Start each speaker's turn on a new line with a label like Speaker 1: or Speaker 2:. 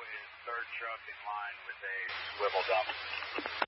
Speaker 1: is third truck in line with a swivel dump.